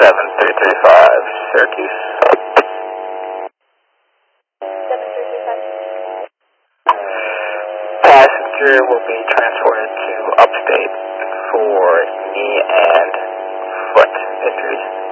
7335, Syracuse. 7335. Passenger will be transported to upstate for knee and foot injuries.